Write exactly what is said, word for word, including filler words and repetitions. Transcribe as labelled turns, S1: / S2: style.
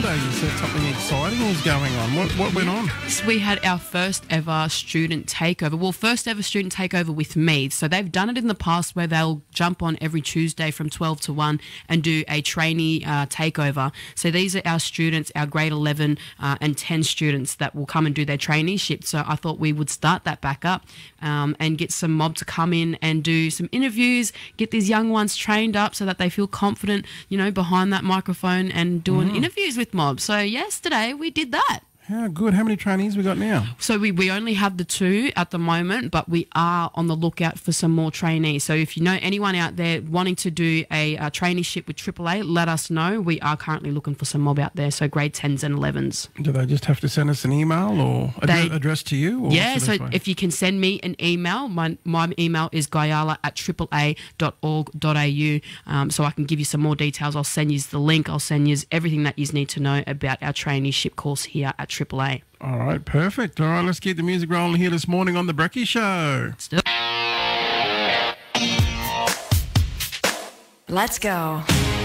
S1: yesterday you said something exciting was going on. What what went on?
S2: So we had our first ever student takeover. Well, first ever student takeover with me. So they've done it in the past where they'll jump on every Tuesday from twelve to one and do a trainee uh, takeover. So these are our students, our grade eleven uh, and ten students that will come and do their traineeship. So I thought we would start that back up um, and get some mob to come in and do some interviews, get these young ones trained up so that they feel confident, you know, behind that microphone and doing mm. interviews with mob. So yesterday we did that.
S1: How good. How many trainees we got now?
S2: So we, we only have the two at the moment, but we are on the lookout for some more trainees. So if you know anyone out there wanting to do a, a traineeship with triple A, let us know. We are currently looking for some mob out there, so grade tens and elevens.
S1: Do they just have to send us an email or
S2: they,
S1: ad- address to you? Or
S2: yeah, so if you can send me an email, my, my email is guyala at triple a dot org dot a u, um, so I can give you some more details. I'll send you the link. I'll send you everything that you need to know about our traineeship course here at triple A.
S1: All right, perfect. All right, let's keep the music rolling here this morning on The Brekkie Show.
S3: Let's go.